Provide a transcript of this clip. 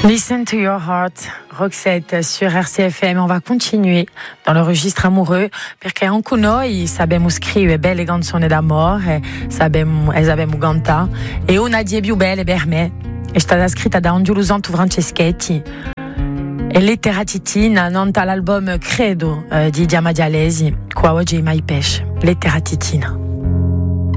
Listen to your heart, Roxette sur RCFM. On va continuer dans le registre amoureux perché anche noi sappiamo scrivere belle canzoni d'amore, sappiamo cantare e una die più belle per me è stata scritta da Angelo Santo Franceschetti e Lettera Titina, nata l'album Credo di Diama Dialesi, qua oggi mai pesce, Lettera Titina.